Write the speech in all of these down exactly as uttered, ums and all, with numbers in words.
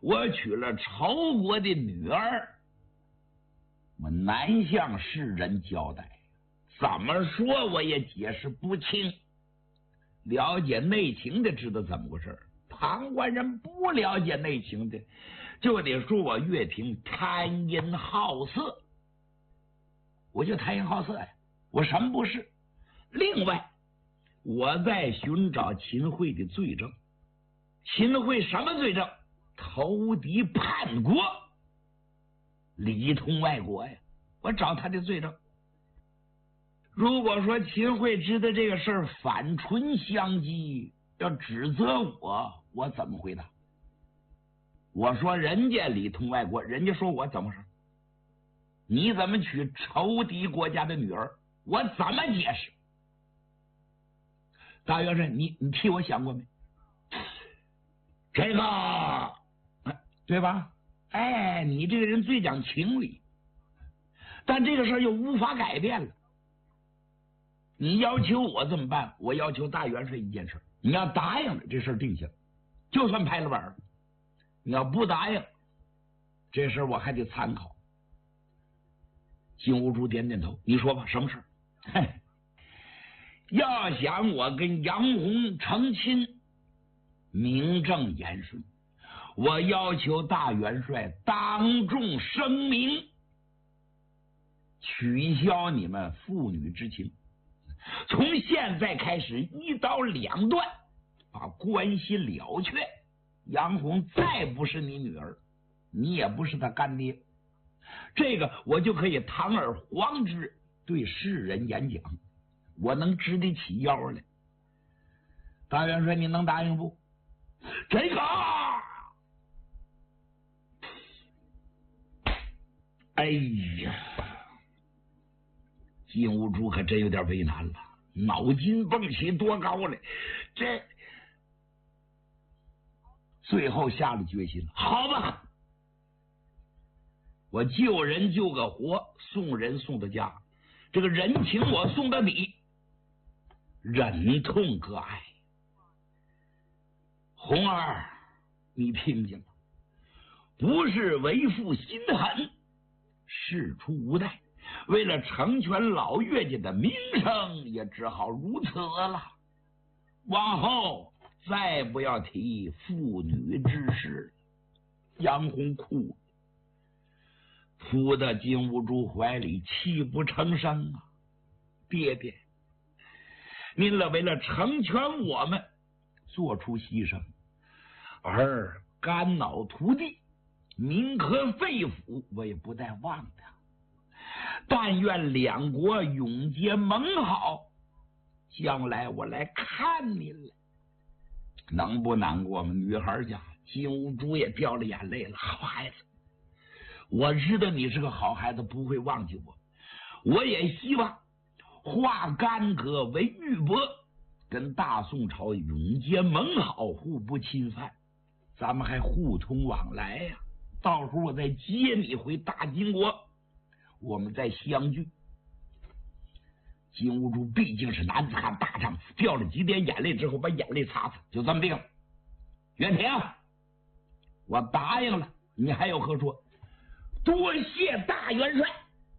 我娶了仇国的女儿，我难向世人交代，怎么说我也解释不清。了解内情的知道怎么回事，旁观人不了解内情的，就得说我岳霆贪淫好色。我就贪淫好色呀，我什么不是？另外，我在寻找秦桧的罪证。秦桧什么罪证？投敌叛国，里通外国呀！我找他的罪证。如果说秦桧知道这个事儿反唇相讥，要指责我，我怎么回答？我说人家里通外国，人家说我怎么说？你怎么娶仇敌国家的女儿？我怎么解释？大元帅，你你替我想过没？这个对吧？哎，你这个人最讲情理，但这个事儿又无法改变了。你要求我怎么办？我要求大元帅一件事，你要答应了，这事儿定下，就算拍了板了。你要不答应，这事儿我还得参考。金兀术点点头，你说吧，什么事儿？嘿，要想我跟杨洪成亲，名正言顺，我要求大元帅当众声明，取消你们父女之情，从现在开始一刀两断，把关系了却。杨洪再不是你女儿，你也不是他干爹，这个我就可以堂而皇之对世人演讲，我能直得起腰来。大元帅，你能答应不？这个，哎呀，金兀术可真有点为难了，脑筋蹦起多高了，这最后下了决心，好吧，我救人救个活，送人送到家，这个人情我送到底，忍痛割爱。红儿，你听见了？不是为父心狠，事出无奈，为了成全老岳家的名声，也只好如此了。往后再不要提父女之事。杨洪哭了，扑到金兀术怀里，泣不成声啊！爹爹，您了为了成全我们，做出牺牲，而肝脑涂地，民和肺腑，我也不带忘的。但愿两国永结盟好，将来我来看您来，能不难过吗？女孩家金兀术也掉了眼泪了。好孩子，我知道你是个好孩子，不会忘记我。我也希望化干戈为玉帛，跟大宋朝永结盟好，互不侵犯，咱们还互通往来呀、啊。到时候我再接你回大金国，我们再相聚。金兀术毕竟是男子汉大丈夫，掉了几点眼泪之后，把眼泪擦擦，就这么定了。袁廷，我答应了，你还有何说？多谢大元帅。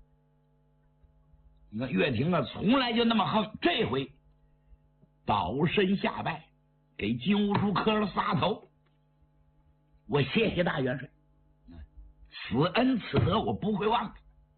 你看岳霆啊，从来就那么横，这回倒身下拜，给金兀术磕了仨头。我谢谢大元帅，此恩此德我不会忘的。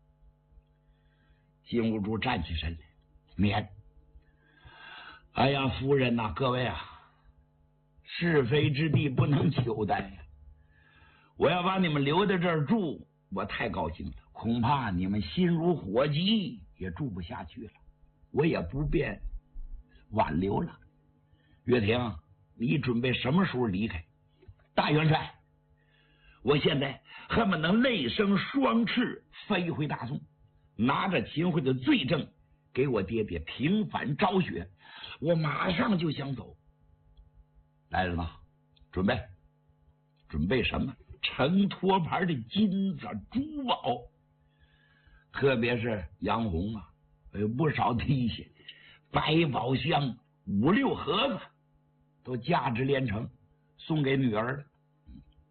金兀术站起身来，免。哎呀，夫人呐、啊，各位啊，是非之地不能久待呀。我要把你们留在这儿住，我太高兴了，恐怕你们心如火急，也住不下去了，我也不便挽留了。岳霆，你准备什么时候离开？大元帅，我现在恨不能内生双翅飞回大宋，拿着秦桧的罪证给我爹爹平反昭雪，我马上就想走。来人呐，准备准备什么？成托盘的金子珠宝，特别是杨洪啊，有不少提携，百宝箱五六盒子，都价值连城，送给女儿的。